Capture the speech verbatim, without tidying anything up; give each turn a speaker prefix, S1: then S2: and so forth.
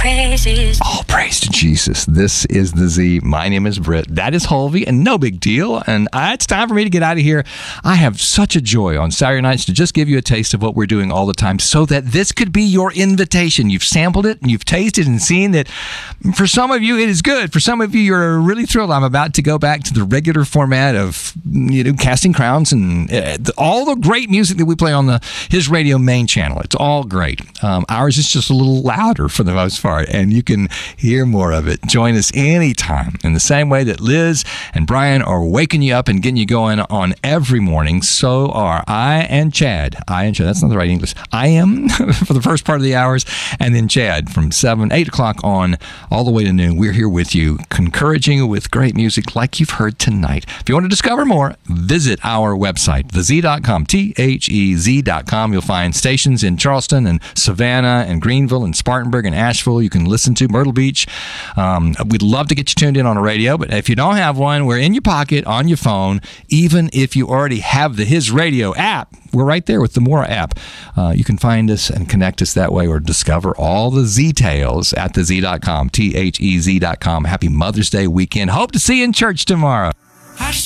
S1: praises.
S2: All praise to Jesus. This is the Z. My name is Britt. That is Holvey, and no big deal. And uh, it's time for me to get out of here. I have such a joy on Saturday nights to just give you a taste of what we're doing all the time so that this could be your invitation. You've sampled it, and you've tasted and seen that for some of you it is good. For some of you, you're really thrilled. I'm about to go back to the regular format of, you know, Casting Crowns and uh, all the great music that we play on the His Radio main channel. It's all great. Um, ours is just a little louder for the most part, and you can hear more of it. Join us anytime in the same way that Liz and Brian are waking you up and getting you going on every morning. So are I and Chad. I and Chad. That's not the right English. I am for the first part of the hours, and then Chad from seven, eight o'clock on all the way to noon. We're here with you, encouraging you with great music like you've heard tonight. If you want to discover more, visit our website, the z dot com, T H E Z dot com. You'll find stations in Charleston and Savannah and Greenville and Spartanburg and Asheville. You can listen to Myrtle Beach. Um, we'd love to get you tuned in on a radio, but if you don't have one, we're in your pocket, on your phone. Even if you already have the His Radio app, we're right there with the Mora app. Uh, you can find us and connect us that way, or discover all the Z-Tales at the z dot com, T H E Z dot com. Happy Mother's Day weekend. Hope to see you in church tomorrow.